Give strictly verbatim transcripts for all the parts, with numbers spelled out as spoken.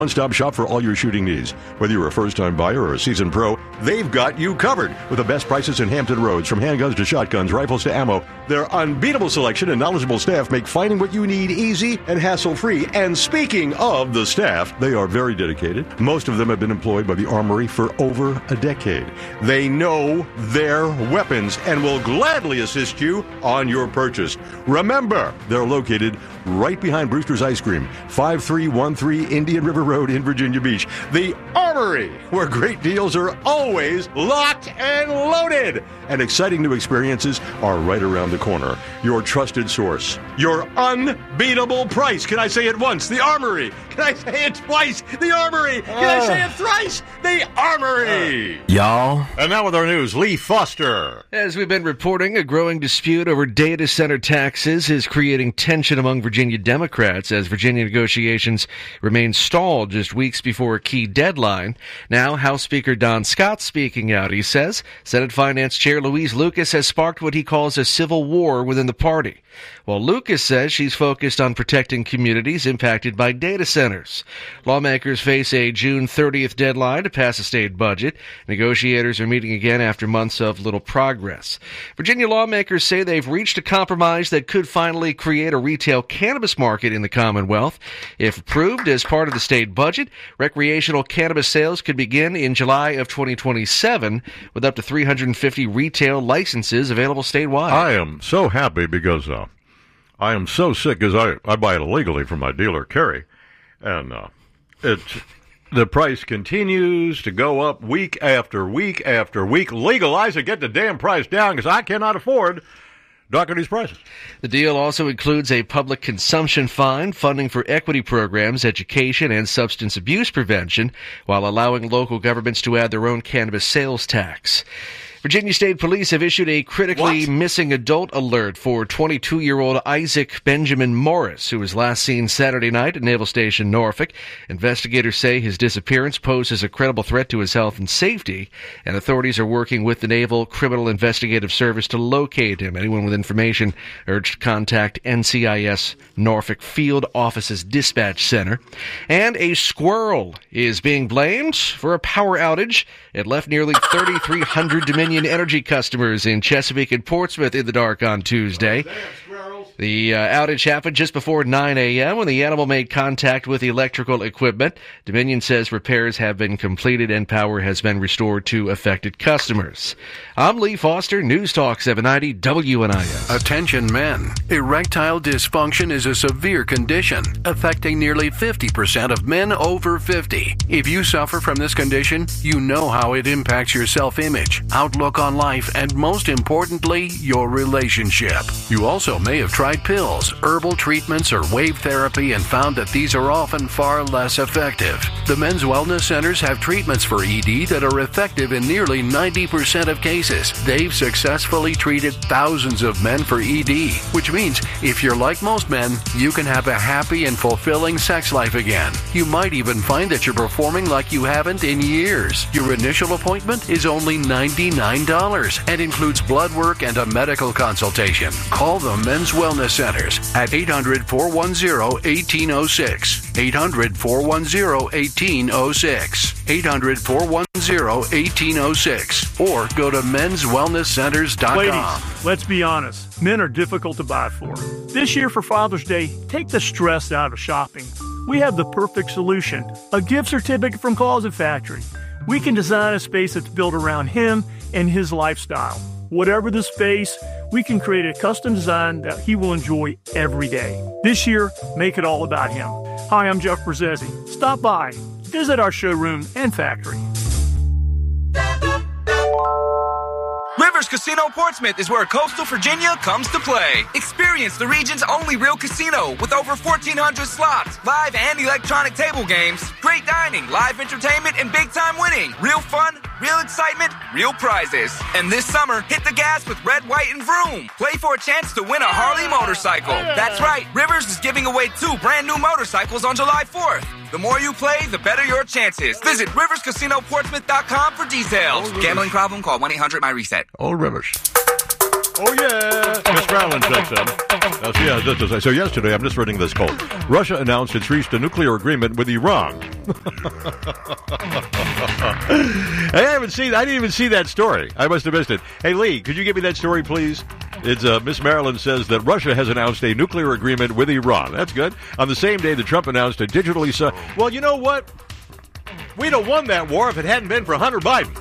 One-stop shop for all your shooting needs. Whether you're a first-time buyer or a seasoned pro, they've got you covered with the best prices in Hampton Roads. From handguns to shotguns, rifles to ammo, their unbeatable selection and knowledgeable staff make finding what you need easy and hassle-free. And speaking of the staff, they are very dedicated. Most of them have been employed by the Armory for over a decade. They know their weapons and will gladly assist you on your purchase. Remember, they're located right behind Brewster's Ice Cream, five three one three Indian River Road in Virginia Beach. The Armory, where great deals are always locked and loaded. And exciting new experiences are right around the corner. Your trusted source. Your unbeatable price. Can I say it once? The Armory. Can I say it twice? The Armory. Can I say it thrice? The Armory. Uh, y'all. And now with our news, Lee Foster. As we've been reporting, a growing dispute over data center taxes is creating tension among Virginia Democrats as Virginia negotiations remain stalled just weeks before a key deadline. Now, House Speaker Don Scott speaking out. He says Senate Finance Chair Louise Lucas has sparked what he calls a civil war within the party, while Lucas says she's focused on protecting communities impacted by data centers. Lawmakers face a June thirtieth deadline to pass a state budget. Negotiators are meeting again after months of little progress. Virginia lawmakers say they've reached a compromise that could finally create a retail cannabis market in the Commonwealth. If approved as part of the state budget, recreational cannabis sales could begin in July of twenty twenty-seven, with up to three hundred fifty retail licenses available statewide. I am so happy because uh, I am so sick because I, I buy it illegally from my dealer, Kerry, and uh, it's, the price continues to go up week after week after week. Legalize it, get the damn price down because I cannot afford ducking these prices. The deal also includes a public consumption fine, funding for equity programs, education, and substance abuse prevention, while allowing local governments to add their own cannabis sales tax. Virginia State Police have issued a critically what? missing adult alert for twenty-two-year-old Isaac Benjamin Morris, who was last seen Saturday night at Naval Station Norfolk. Investigators say his disappearance poses a credible threat to his health and safety, and authorities are working with the Naval Criminal Investigative Service to locate him. Anyone with information urged to contact N C I S Norfolk Field Office's Dispatch Center. And a squirrel is being blamed for a power outage. It left nearly thirty-three hundred Dominion Energy customers in Chesapeake and Portsmouth in the dark on Tuesday. The uh, outage happened just before nine a.m. when the animal made contact with electrical equipment. Dominion says repairs have been completed and power has been restored to affected customers. I'm Lee Foster, News Talk seven ninety W N I S. Attention men. Erectile dysfunction is a severe condition affecting nearly fifty percent of men over fifty. If you suffer from this condition, you know how it impacts your self-image, outlook on life, and most importantly, your relationship. You also may have tried pills, herbal treatments, or wave therapy and found that these are often far less effective. The men's wellness centers have treatments for E D that are effective in nearly ninety percent of cases. They've successfully treated thousands of men for E D, which means if you're like most men, you can have a happy and fulfilling sex life again. You might even find that you're performing like you haven't in years. Your initial appointment is only ninety-nine dollars and includes blood work and a medical consultation. Call the Men's Wellness Centers at eight hundred, four one zero, one eight zero six. eight hundred, four one zero, one eight zero six. eight hundred, four one zero, one eight zero six. Or go to men's wellness centers dot com. Ladies, let's be honest. Men are difficult to buy for. This year for Father's Day, take the stress out of shopping. We have the perfect solution, a gift certificate from Closet Factory. We can design a space that's built around him and his lifestyle. Whatever the space, we can create a custom design that he will enjoy every day. This year, make it all about him. Hi, I'm Jeff Brzezzi. Stop by, visit our showroom and factory. Rivers Casino Portsmouth is where coastal Virginia comes to play. Experience the region's only real casino with over fourteen hundred slots, live and electronic table games, great dining, live entertainment, and big-time winning. Real fun, real excitement, real prizes. And this summer, hit the gas with Red, White, and Vroom. Play for a chance to win a Harley motorcycle. That's right, Rivers is giving away two brand new motorcycles on July fourth. The more you play, the better your chances. Visit rivers casino portsmouth dot com for details. Gambling problem? Call one eight hundred my reset. Old Rivers. Oh, yeah. Miss Marilyn checks in. Now, see, uh, this is, so yesterday, I'm just reading this quote. Russia announced it's reached a nuclear agreement with Iran. I haven't seen, I didn't even see that story. I must have missed it. Hey, Lee, could you give me that story, please? It's uh, Miss Marilyn says that Russia has announced a nuclear agreement with Iran. That's good. On the same day that Trump announced a digitally... Su- well, you know what? We'd have won that war if it hadn't been for Hunter Biden.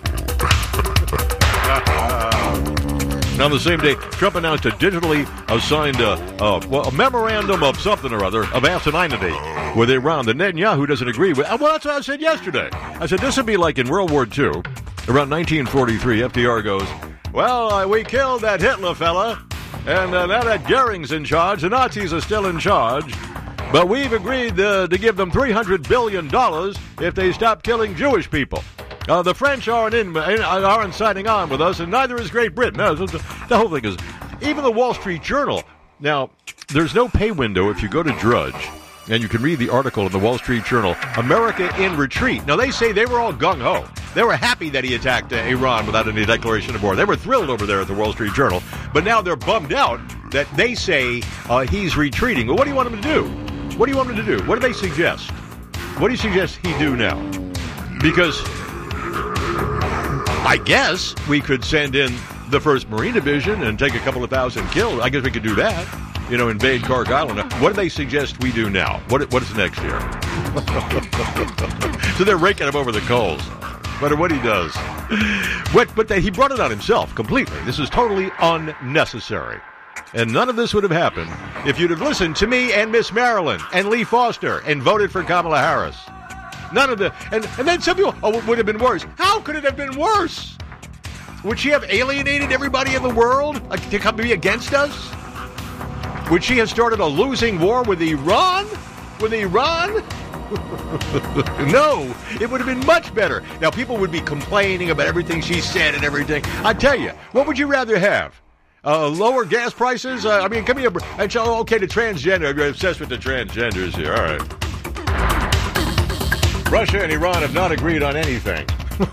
And on the same day, Trump announced a digitally assigned uh, uh, well, a memorandum of something or other of asininity with Iran. The Netanyahu doesn't agree with. Uh, well, that's what I said yesterday. I said this would be like in World War Two, around nineteen forty-three. F D R goes, "Well, uh, we killed that Hitler fella, and uh, now that Goering's in charge, the Nazis are still in charge. But we've agreed uh, to give them three hundred billion dollars if they stop killing Jewish people. Uh, the French aren't in, aren't signing on with us, and neither is Great Britain." No, the, the whole thing is, even the Wall Street Journal. Now, there's no pay window if you go to Drudge, and you can read the article in the Wall Street Journal, America in Retreat. Now, they say they were all gung-ho. They were happy that he attacked uh, Iran without any declaration of war. They were thrilled over there at the Wall Street Journal, but now they're bummed out that they say uh, he's retreating. Well, what do you want him to do? What do you want him to do? What do they suggest? What do you suggest he do now? Because I guess we could send in the first Marine Division and take a couple of thousand killed. I guess we could do that. You know, invade Kark Island. What do they suggest we do now? What What is next year? So they're raking him over the coals. No matter what he does. But, but they, he brought it on himself completely. This is totally unnecessary. And none of this would have happened if you'd have listened to me and Miss Marilyn and Lee Foster and voted for Kamala Harris. None of the... And, and then some people, oh, it would have been worse. How could it have been worse? Would she have alienated everybody in the world to come be against us? Would she have started a losing war with Iran? With Iran? No, it would have been much better. Now, people would be complaining about everything she said and everything. I tell you, what would you rather have? Uh, lower gas prices? Uh, I mean, come here. And so, okay, the transgender. You're obsessed with the transgenders here. All right. Russia and Iran have not agreed on anything.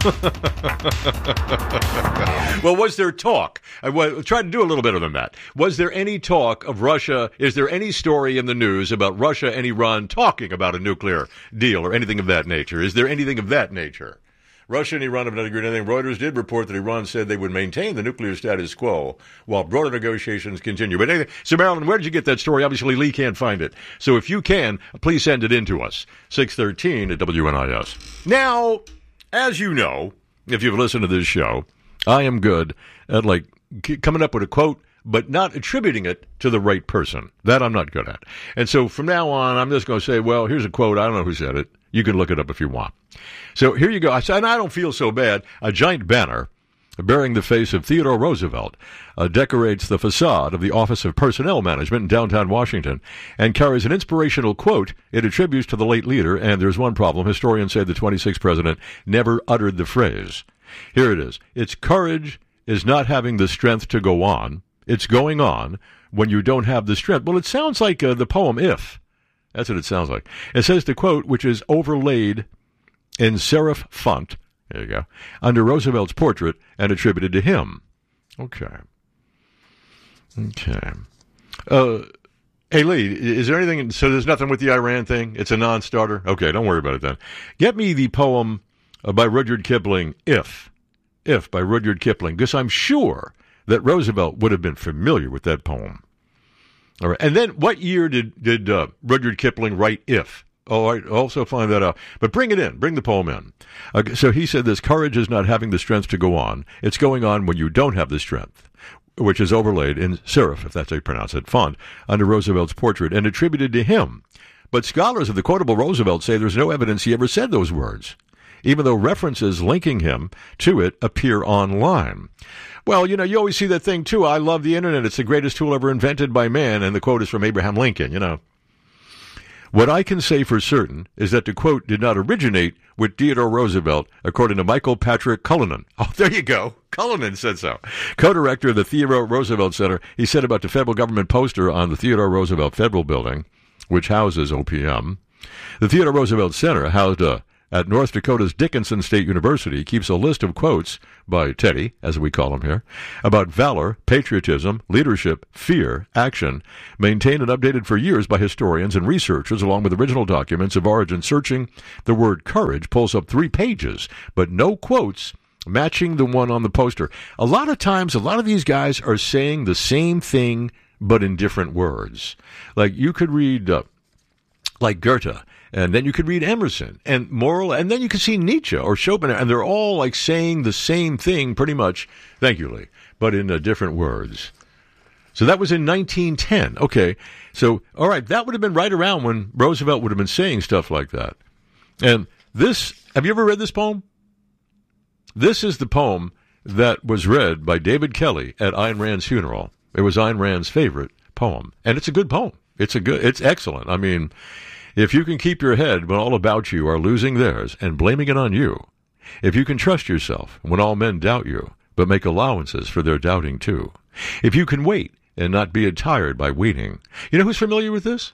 Well, was there talk? I w- tried to do a little better than that. Was there any talk of Russia? Is there any story in the news about Russia and Iran talking about a nuclear deal or anything of that nature? Is there anything of that nature? Russia and Iran have not agreed on anything. Reuters did report that Iran said they would maintain the nuclear status quo while broader negotiations continue. But anyway, so Marilyn, where did you get that story? Obviously, Lee can't find it. So if you can, please send it in to us. six thirteen at W N I S. Now, as you know, if you've listened to this show, I am good at, like, coming up with a quote, but not attributing it to the right person. That I'm not good at. And so from now on, I'm just going to say, well, here's a quote. I don't know who said it. You can look it up if you want. So here you go. I said, and I don't feel so bad. A giant banner bearing the face of Theodore Roosevelt uh, decorates the facade of the Office of Personnel Management in downtown Washington and carries an inspirational quote it attributes to the late leader. And there's one problem. Historians say the twenty-sixth president never uttered the phrase. Here it is. It's courage is not having the strength to go on. It's going on when you don't have the strength. Well, it sounds like uh, the poem If. That's what it sounds like. It says the quote, which is overlaid in serif font, there you go, under Roosevelt's portrait and attributed to him. Okay. Okay. Uh, hey, Lee, is there anything, so there's nothing with the Iran thing? It's a non-starter? Okay, don't worry about it then. Get me the poem uh, by Rudyard Kipling, If. If, by Rudyard Kipling, because I'm sure that Roosevelt would have been familiar with that poem. All right. And then what year did, did uh, Rudyard Kipling write If? Oh, I also find that out. But bring it in. Bring the poem in. Uh, so he said this, courage is not having the strength to go on. It's going on when you don't have the strength, which is overlaid in serif, if that's how you pronounce it, font, under Roosevelt's portrait and attributed to him. But scholars of the quotable Roosevelt say there's no evidence he ever said those words, even though references linking him to it appear online. Well, you know, you always see that thing, too. I love the Internet. It's the greatest tool ever invented by man. And the quote is from Abraham Lincoln, you know. What I can say for certain is that the quote did not originate with Theodore Roosevelt, according to Michael Patrick Cullinan. Oh, there you go. Cullinan said so. Co-director of the Theodore Roosevelt Center, he said about the federal government poster on the Theodore Roosevelt Federal Building, which houses O P M. The Theodore Roosevelt Center housed a at North Dakota's Dickinson State University keeps a list of quotes by Teddy, as we call him here, about valor, patriotism, leadership, fear, action, maintained and updated for years by historians and researchers along with original documents of origin. Searching the word courage pulls up three pages, but no quotes matching the one on the poster. A lot of times, a lot of these guys are saying the same thing, but in different words. Like, you could read, uh, like Goethe, and then you could read Emerson, and moral, and then you could see Nietzsche or Schopenhauer, and they're all like saying the same thing pretty much, thank you, Lee, but in uh, different words. So that was in nineteen ten. Okay, so, all right, that would have been right around when Roosevelt would have been saying stuff like that. And this, have you ever read this poem? This is the poem that was read by David Kelly at Ayn Rand's funeral. It was Ayn Rand's favorite poem, and it's a good poem. It's a good, it's excellent. I mean, if you can keep your head when all about you are losing theirs and blaming it on you, if you can trust yourself when all men doubt you, but make allowances for their doubting too, if you can wait and not be tired by waiting. You know who's familiar with this?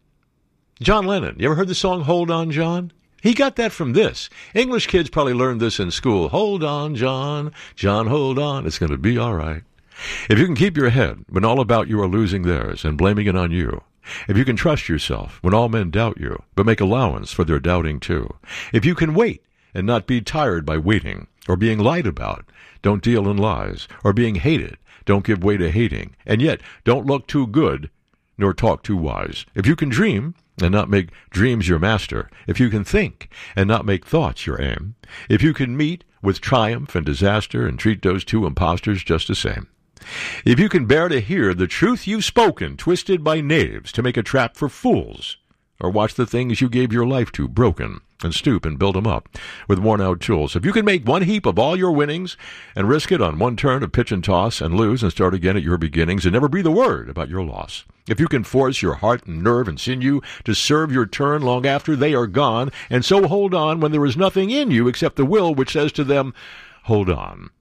John Lennon. You ever heard the song Hold On, John? He got that from this. English kids probably learned this in school. Hold on, John. John, hold on. It's going to be all right. If you can keep your head when all about you are losing theirs and blaming it on you, if you can trust yourself when all men doubt you, but make allowance for their doubting too, if you can wait and not be tired by waiting, or being lied about, don't deal in lies, or being hated, don't give way to hating, and yet don't look too good, nor talk too wise. If you can dream and not make dreams your master, if you can think and not make thoughts your aim, if you can meet with triumph and disaster and treat those two impostors just the same, if you can bear to hear the truth you've spoken twisted by knaves to make a trap for fools, or watch the things you gave your life to broken, and stoop and build them up with worn-out tools. If you can make one heap of all your winnings and risk it on one turn of pitch and toss and lose and start again at your beginnings and never breathe a word about your loss. If you can force your heart and nerve and sinew to serve your turn long after they are gone, and so hold on when there is nothing in you except the will which says to them, hold on.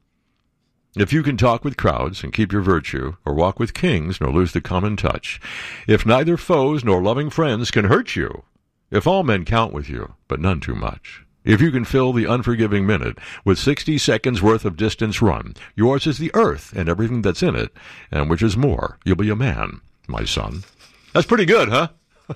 If you can talk with crowds and keep your virtue, or walk with kings nor lose the common touch, if neither foes nor loving friends can hurt you, if all men count with you, but none too much, if you can fill the unforgiving minute with sixty seconds worth of distance run, yours is the earth and everything that's in it, and which is more, you'll be a man, my son. That's pretty good, huh?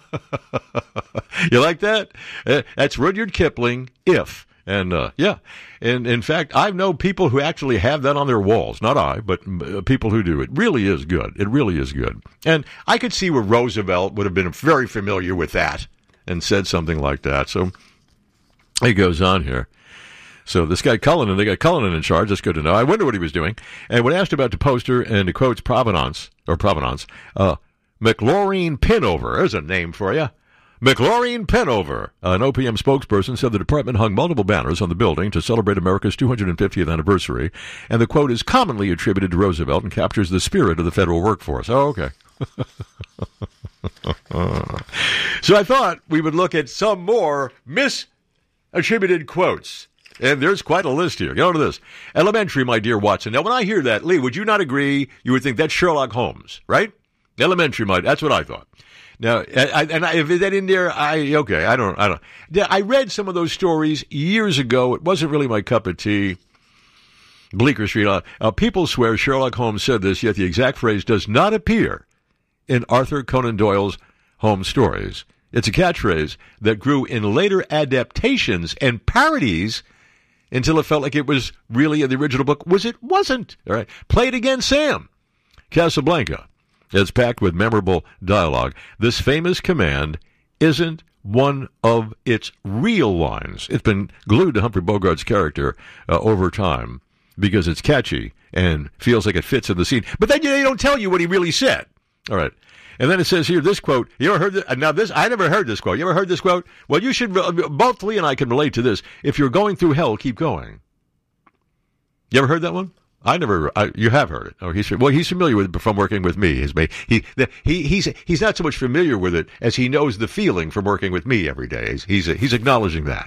You like that? Uh, that's Rudyard Kipling, If. And, uh, yeah, and in fact, I know people who actually have that on their walls. Not I, but uh, people who do. It really is good. It really is good. And I could see where Roosevelt would have been very familiar with that and said something like that. So he goes on here. So this guy Cullinan, they got Cullinan in charge. That's good to know. I wonder what he was doing. And when asked about the poster and the quotes provenance, or provenance, uh, McLaurine Pinover, there's a name for you. McLaurine Pinover, an O P M spokesperson, said the department hung multiple banners on the building to celebrate America's two hundred fiftieth anniversary, and the quote is commonly attributed to Roosevelt and captures the spirit of the federal workforce. Oh, okay. So I thought we would look at some more misattributed quotes. And there's quite a list here. Get on to this. Elementary, my dear Watson. Now, when I hear that, Lee, would you not agree? You would think that's Sherlock Holmes, right? Elementary, my, that's what I thought. Now, I, and I, if that in there, I, okay, I don't, I don't. Yeah, I read some of those stories years ago. It wasn't really my cup of tea. Bleecker Street. Uh, uh, people swear Sherlock Holmes said this, yet the exact phrase does not appear in Arthur Conan Doyle's Holmes stories. It's a catchphrase that grew in later adaptations and parodies until it felt like it was really in the original book, was it wasn't. All right, play it again, Sam. Casablanca. It's packed with memorable dialogue. This famous command isn't one of its real lines. It's been glued to Humphrey Bogart's character uh, over time because it's catchy and feels like it fits in the scene. But then they don't tell you what he really said. All right. And then it says here, this quote, you ever heard this? Now, this, I never heard this quote. You ever heard this quote? Well, you should, both Lee and I can relate to this. If you're going through hell, keep going. You ever heard that one? I never. I, you have heard it. Oh, he's well. He's familiar with it from working with me. He's made, he the, he he's he's not so much familiar with it as he knows the feeling from working with me every day. He's he's, he's acknowledging that.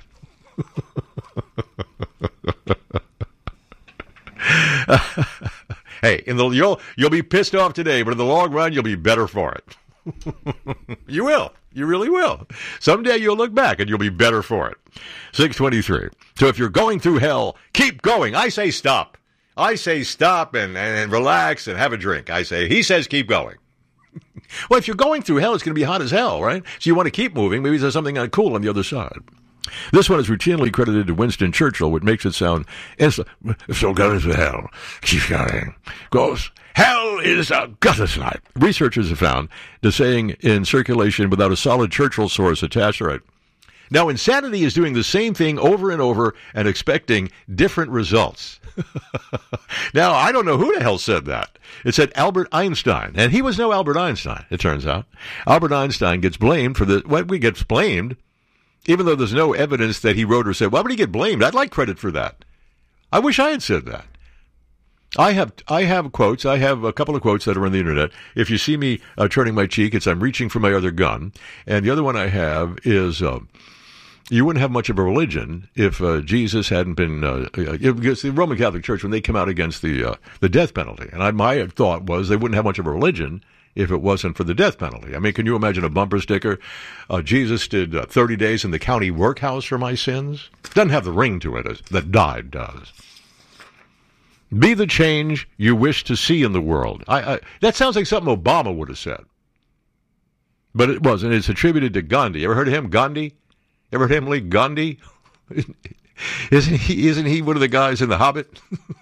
Hey, in the you'll you'll be pissed off today, but in the long run, you'll be better for it. You will. You really will. Someday you'll look back and you'll be better for it. six twenty-three. So if you're going through hell, keep going. I say stop. I say stop and, and, and relax and have a drink. I say, he says keep going. Well, if you're going through hell, it's going to be hot as hell, right? So you want to keep moving. Maybe there's something cool on the other side. This one is routinely credited to Winston Churchill, which makes it sound instant. If you're going to hell, keep going. Goes, hell is a gutter slide. Researchers have found the saying in circulation without a solid Churchill source attached to it. Now, insanity is doing the same thing over and over and expecting different results. Now, I don't know who the hell said that. It said Albert Einstein, and he was no Albert Einstein, it turns out. Albert Einstein gets blamed for the, what we gets blamed, even though there's no evidence that he wrote or said, why would he get blamed? I'd like credit for that. I wish I had said that. I have I have quotes. I have a couple of quotes that are on the internet. If you see me uh, turning my cheek, it's I'm reaching for my other gun. And the other one I have is, uh, you wouldn't have much of a religion if uh, Jesus hadn't been, uh, uh, because the Roman Catholic Church, when they came out against the uh, the death penalty, and I, my thought was they wouldn't have much of a religion if it wasn't for the death penalty. I mean, can you imagine a bumper sticker? Uh, Jesus did uh, thirty days in the county workhouse for my sins. Doesn't have the ring to it as that died does. Be the change you wish to see in the world. I, I, that sounds like something Obama would have said. But it wasn't. It's attributed to Gandhi. Ever heard of him, Gandhi? Ever heard him, Lee Gandhi? Isn't he, isn't he one of the guys in The Hobbit?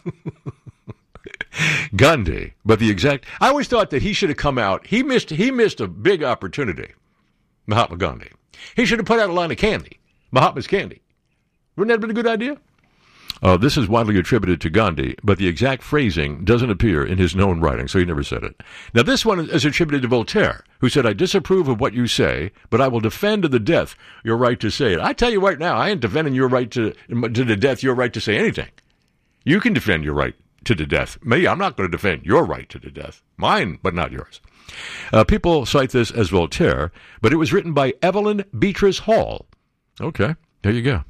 Gandhi. But the exact... I always thought that he should have come out. He missed He missed a big opportunity, Mahatma Gandhi. He should have put out a line of candy. Mahatma's candy. Wouldn't that have been a good idea? Uh, this is widely attributed to Gandhi, but the exact phrasing doesn't appear in his known writing, so he never said it. Now, this one is attributed to Voltaire, who said, I disapprove of what you say, but I will defend to the death your right to say it. I tell you right now, I ain't defending your right to, to the death, your right to say anything. You can defend your right to the death. Me, I'm not going to defend your right to the death. Mine, but not yours. Uh, people cite this as Voltaire, but it was written by Evelyn Beatrice Hall. Okay. There you go.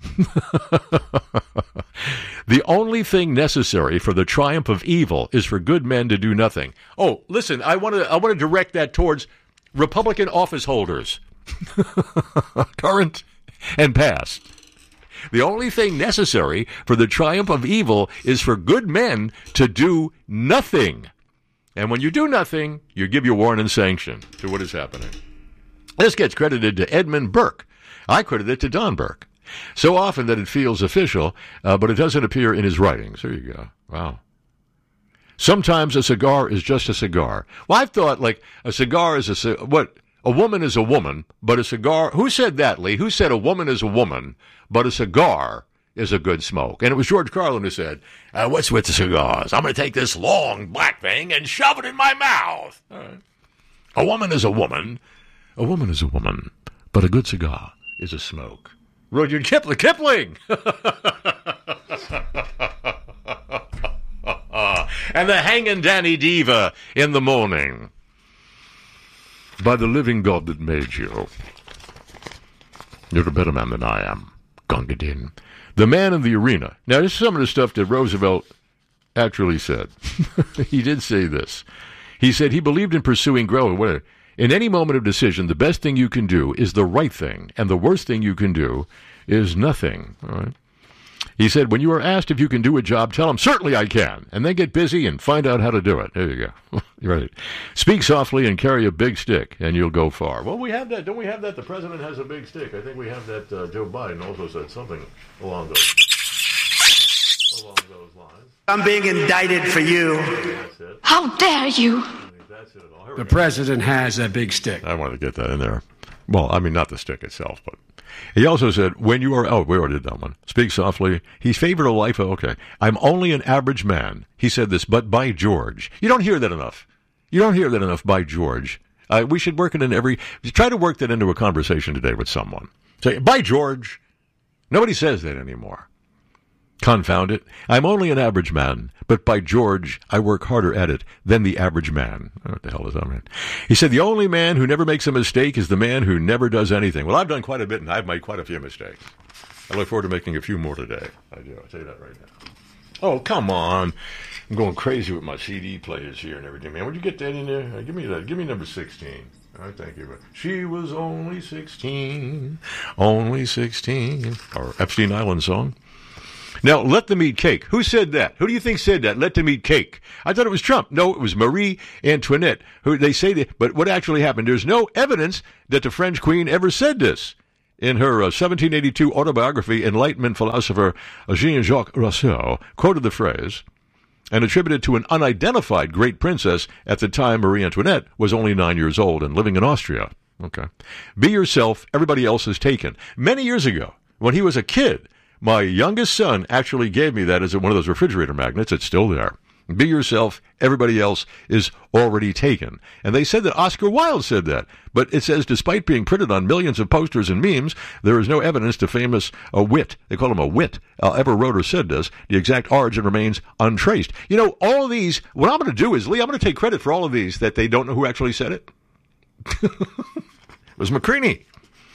The only thing necessary for the triumph of evil is for good men to do nothing. Oh, listen, I want to I want to direct that towards Republican office holders, current and past. The only thing necessary for the triumph of evil is for good men to do nothing. And when you do nothing, you give your warning and sanction to what is happening. This gets credited to Edmund Burke. I credit it to Don Burke. So often that it feels official, uh, but it doesn't appear in his writings. There you go. Wow. Sometimes a cigar is just a cigar. Well, I've thought, like, a cigar is a c- what? A woman is a woman, but a cigar... Who said that, Lee? Who said a woman is a woman, but a cigar is a good smoke? And it was George Carlin who said, uh, what's with the cigars? I'm going to take this long black thing and shove it in my mouth. All right. A woman is a woman. A woman is a woman, but a good cigar is a smoke. Rudyard Kipling. Kipling! And the hanging Danny Diva in the morning. By the living God that made you. You're a better man than I am, Gunga Din. The man in the arena. Now, this is some of the stuff that Roosevelt actually said. He did say this. He said he believed in pursuing growth. In any moment of decision, the best thing you can do is the right thing, and the worst thing you can do is nothing. All right? He said, when you are asked if you can do a job, tell them, certainly I can, and then get busy and find out how to do it. There you go. You're right. Speak softly and carry a big stick, and you'll go far. Well, we have that. Don't we have that? The president has a big stick. I think we have that. Uh, Joe Biden also said something along those, along those lines. I'm being indicted for you. That's it. How dare you? That's it at all. The president has a big stick. I wanted to get that in there. Well, I mean, not the stick itself, but he also said, when you are, oh, we already did that one. Speak softly. He favored a life of, okay, I'm only an average man. He said this, but by George. You don't hear that enough. You don't hear that enough, by George. Uh, we should work it in every, try to work that into a conversation today with someone. Say, by George. Nobody says that anymore. Confound it. I'm only an average man, but by George, I work harder at it than the average man. What the hell does that mean? He said, the only man who never makes a mistake is the man who never does anything. Well, I've done quite a bit, and I've made quite a few mistakes. I look forward to making a few more today. I do. I'll tell you that right now. Oh, come on. I'm going crazy with my C D players here and everything. Man, would you get that in there? Uh, give me that. Give me number sixteen. All right, thank you. She was only sixteen, only sixteen. Our Epstein Island song. Now, let them eat cake. Who said that? Who do you think said that? Let them eat cake. I thought it was Trump. No, it was Marie Antoinette. Who they say that, but what actually happened? There's no evidence that the French queen ever said this. In her uh, seventeen eighty-two autobiography, Enlightenment philosopher Jean-Jacques Rousseau quoted the phrase and attributed to an unidentified great princess at the time. Marie Antoinette was only nine years old and living in Austria. Okay. Be yourself, everybody else is taken. Many years ago, when he was a kid, my youngest son actually gave me that as one of those refrigerator magnets. It's still there. Be yourself, everybody else is already taken. And they said that Oscar Wilde said that. But it says, despite being printed on millions of posters and memes, there is no evidence the famous a wit, they call him a wit, uh, ever wrote or said this. The exact origin remains untraced. You know, all of these, what I'm going to do is, Lee, I'm going to take credit for all of these that they don't know who actually said it. It was McCready.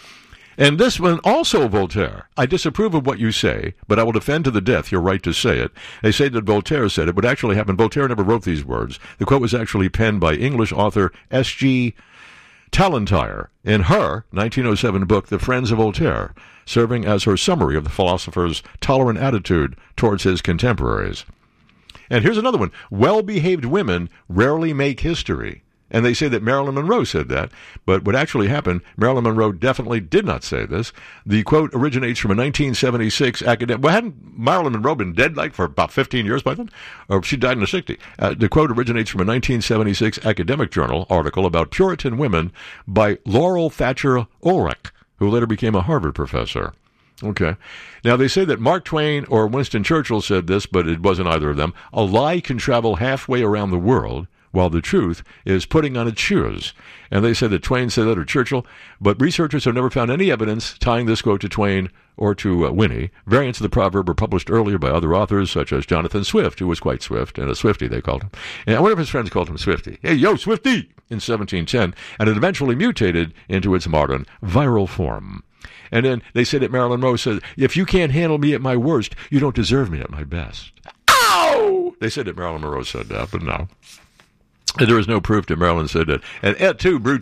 And this one also Voltaire. I disapprove of what you say, but I will defend to the death your right to say it. They say that Voltaire said it, but actually happened. Voltaire never wrote these words. The quote was actually penned by English author S G Tallentire in her nineteen oh seven book, The Friends of Voltaire, serving as her summary of the philosopher's tolerant attitude towards his contemporaries. And here's another one. Well-behaved women rarely make history. And they say that Marilyn Monroe said that, but what actually happened, Marilyn Monroe definitely did not say this. The quote originates from a nineteen seventy-six academic. Well, hadn't Marilyn Monroe been dead like for about fifteen years by then? Or she died in the sixties. Uh, the quote originates from a nineteen seventy-six academic journal article about Puritan women by Laurel Thatcher Ulrich, who later became a Harvard professor. Okay. Now, they say that Mark Twain or Winston Churchill said this, but it wasn't either of them. A lie can travel halfway around the world, while the truth is putting on its shoes. And they said that Twain said that or Churchill, but researchers have never found any evidence tying this quote to Twain or to uh, Winnie. Variants of the proverb were published earlier by other authors, such as Jonathan Swift, who was quite swift, and a Swifty they called him. And one of his friends called him Swifty. Hey, yo, Swifty! In seventeen ten, and it eventually mutated into its modern viral form. And then they said that Marilyn Monroe said, if you can't handle me at my worst, you don't deserve me at my best. Ow! They said that Marilyn Monroe said that, but no. There is no proof that Marilyn said that. And et tu, Brute?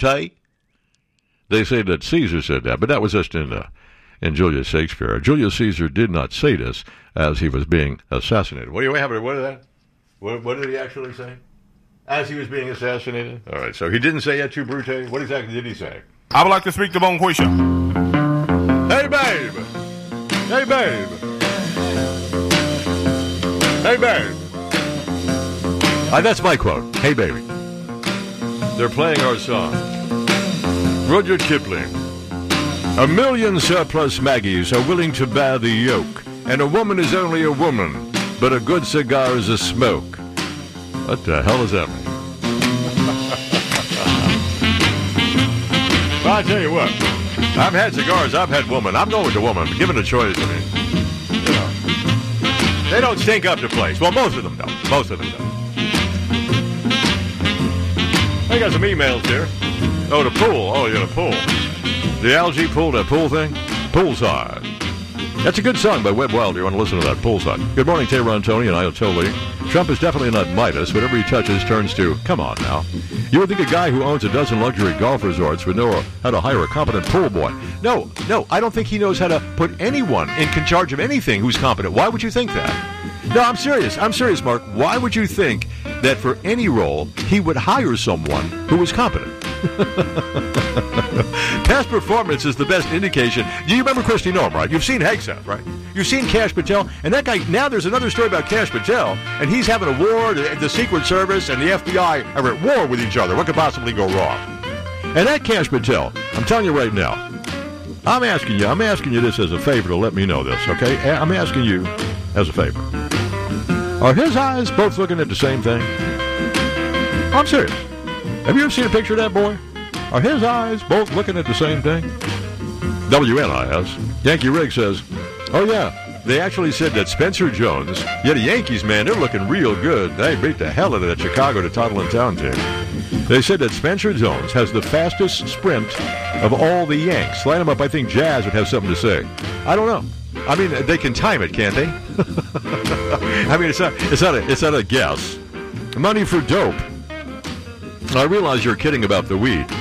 They say that Caesar said that, but that was just in uh, in Julius Shakespeare. Julius Caesar did not say this as he was being assassinated. What do you have? What is that? What, what did he actually say? As he was being assassinated? All right, so he didn't say et tu, Brute. What exactly did he say? I would like to speak to Bon Quisha. Hey, babe! Hey, babe! Hey, babe! Uh, that's my quote. Hey, baby. They're playing our song. Rudyard Kipling. A million surplus Maggies are willing to bear the yoke, and a woman is only a woman, but a good cigar is a smoke. What the hell does that mean? Well, I tell you what. I've had cigars, I've had woman. I'm going with the woman. Given a choice, I mean, you know. They don't stink up the place. Well, most of them don't. Most of them don't. I got some emails here. Oh, the pool. Oh, yeah, the pool. The algae pool, that pool thing? Poolside. That's a good song by Webb Wilder. You want to listen to that, Poolside. Good morning, Tehran Tony and Ayatollah. Trump is definitely not Midas. Whatever he touches turns to, come on now. You would think a guy who owns a dozen luxury golf resorts would know how to hire a competent pool boy. No, no, I don't think he knows how to put anyone in charge of anything who's competent. Why would you think that? No, I'm serious. I'm serious, Mark. Why would you think that for any role he would hire someone who was competent? Past performance is the best indication. Do you remember Kristi Noem, right? You've seen Hegseth, right? You've seen Kash Patel, and that guy, now there's another story about Kash Patel, and he's having a war, the, the Secret Service and the F B I are at war with each other. What could possibly go wrong? And that Kash Patel, I'm telling you right now, I'm asking you, I'm asking you this as a favor to let me know this, okay? I'm asking you as a favor. Are his eyes both looking at the same thing? I'm serious. Have you ever seen a picture of that boy? Are his eyes both looking at the same thing? W N I S. Yankee Rig says, oh yeah, they actually said that Spencer Jones, yeah, the Yankees, man, they're looking real good. They beat the hell out of that Chicago to Toddle and Town team. They said that Spencer Jones has the fastest sprint of all the Yanks. Line them up, I think Jazz would have something to say. I don't know. I mean, they can time it, can't they? I mean, it's not, it's not a, it's not a guess. Money for dope. I realize you're kidding about the weed.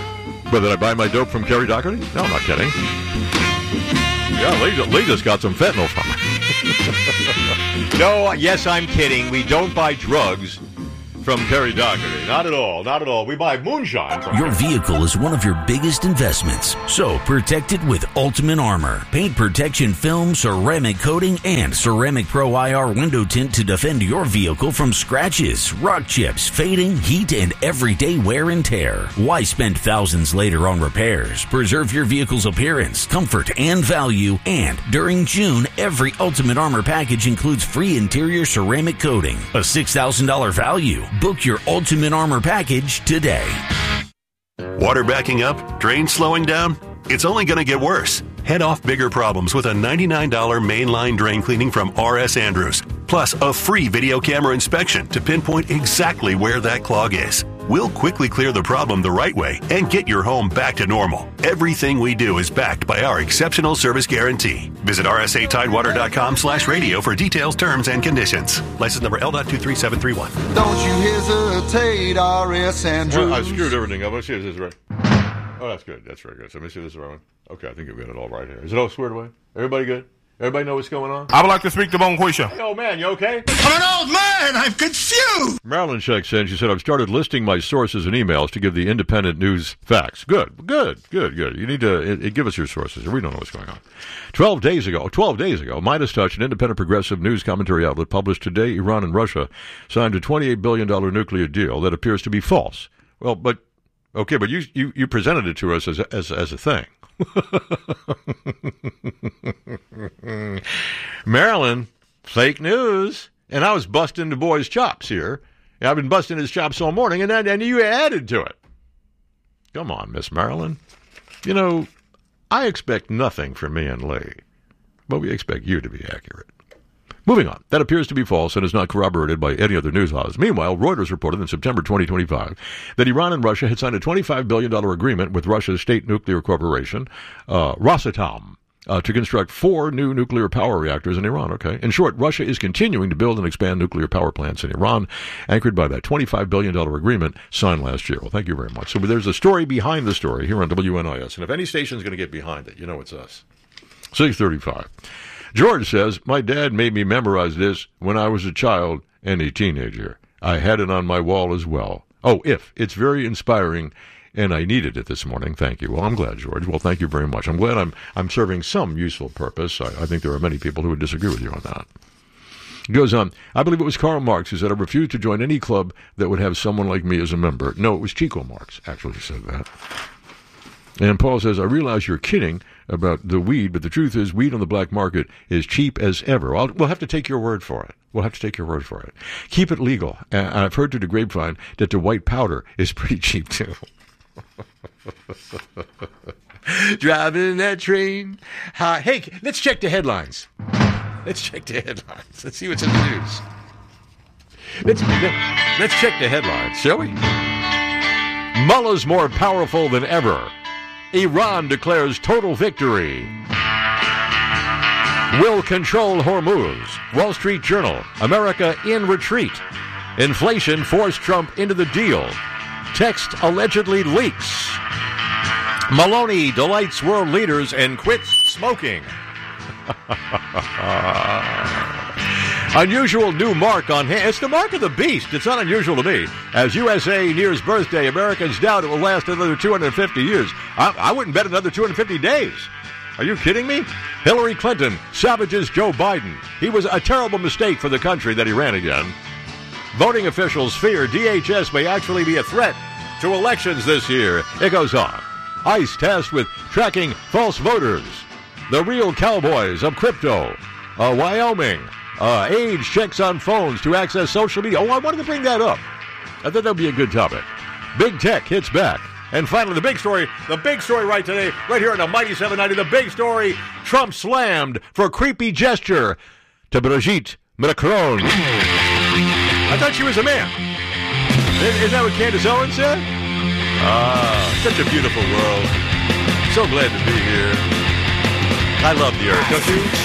But did I buy my dope from Kerry Doherty? No, I'm not kidding. Yeah, Lee, Lee just got some fentanyl from her. No, yes, I'm kidding. We don't buy drugs from Kerry Doherty. Not at all. Not at all. We buy moonshine from Your vehicle is one of your biggest investments. So protect it with Ultimate Armor. Paint protection film, ceramic coating, and Ceramic Pro I R window tint to defend your vehicle from scratches, rock chips, fading, heat, and everyday wear and tear. Why spend thousands later on repairs? Preserve your vehicle's appearance, comfort, and value. And during June, every Ultimate Armor package includes free interior ceramic coating. A six thousand dollars value. Book your Ultimate Armor package today. Water backing up? Drain slowing down? It's only going to get worse. Head off bigger problems with a ninety-nine dollars mainline drain cleaning from R S Andrews. Plus, a free video camera inspection to pinpoint exactly where that clog is. We'll quickly clear the problem the right way and get your home back to normal. Everything we do is backed by our exceptional service guarantee. Visit rsa-tidewater.com slash radio for details, terms, and conditions. License number L two three seven three one. Don't you hesitate, R S Andrews. Well, I screwed everything up. Let's see if this is right. Oh, that's good. That's very good. So let me see if this is the right one. Okay, I think we've got it all right here. Is it all squared away? Everybody good? Everybody know what's going on? I would like to speak to Bone Quisha. Hey, old man, you okay? I'm an old man. I'm confused. Marilyn checks in. She said, I've started listing my sources and emails to give the independent news facts. Good, good, good, good. You need to it, it, give us your sources. We don't know what's going on. Twelve days ago, twelve days ago, Midas Touch, an independent progressive news commentary outlet, published today Iran and Russia signed a twenty-eight billion dollars nuclear deal that appears to be false. Well, but, okay, but you, you, you presented it to us as a, as, as a thing. Marilyn, fake news. And I was busting the boy's chops here. I've been busting his chops all morning, and then and you added to it. Come on, Miss Marilyn. You know, I expect nothing from me and Lee, but we expect you to be accurate. Moving on. That appears to be false and is not corroborated by any other news house. Meanwhile, Reuters reported in September twenty twenty-five that Iran and Russia had signed a twenty-five billion dollars agreement with Russia's state nuclear corporation, uh, Rosatom, uh, to construct four new nuclear power reactors in Iran. Okay. In short, Russia is continuing to build and expand nuclear power plants in Iran, anchored by that twenty-five billion dollars agreement signed last year. Well, thank you very much. So there's a story behind the story here on W N I S. And if any station's going to get behind it, you know it's us. six thirty-five. George says, my dad made me memorize this when I was a child and a teenager. I had it on my wall as well. Oh, if. It's very inspiring, and I needed it this morning. Thank you. Well, I'm glad, George. Well, thank you very much. I'm glad I'm I'm serving some useful purpose. I, I think there are many people who would disagree with you on that. He goes on, I believe it was Karl Marx who said, I refuse to join any club that would have someone like me as a member. No, it was Chico Marx, actually, who said that. And Paul says, I realize you're kidding about the weed, but the truth is weed on the black market is cheap as ever. I'll, we'll have to take your word for it. We'll have to take your word for it. Keep it legal. And I've heard through the grapevine that the white powder is pretty cheap, too. Driving that train. Uh, hey, let's check the headlines. Let's check the headlines. Let's see what's in the news. Let's, let's check the headlines, shall we? Mullah's more powerful than ever. Iran declares total victory. Will control Hormuz. Wall Street Journal. America in retreat. Inflation forced Trump into the deal. Text allegedly leaks. Maloney delights world leaders and quits smoking. Unusual new mark on hand. It's the mark of the beast. It's not unusual to me. As U S A nears birthday, Americans doubt it will last another two hundred fifty years. I, I wouldn't bet another two hundred fifty days. Are you kidding me? Hillary Clinton savages Joe Biden. He was a terrible mistake for the country that he ran again. Voting officials fear D H S may actually be a threat to elections this year. It goes on. ICE tasked with tracking false voters. The real cowboys of crypto. Uh, Wyoming. Uh, age checks on phones to access social media. Oh, I wanted to bring that up. I thought that would be a good topic. Big tech hits back. And finally, the big story, the big story right today, right here on the Mighty seven ninety, the big story, Trump slammed for creepy gesture to Brigitte Macron. I thought she was a man. Isn't that what Candace Owens said? Ah, such a beautiful world. So glad to be here. I love the earth, don't you?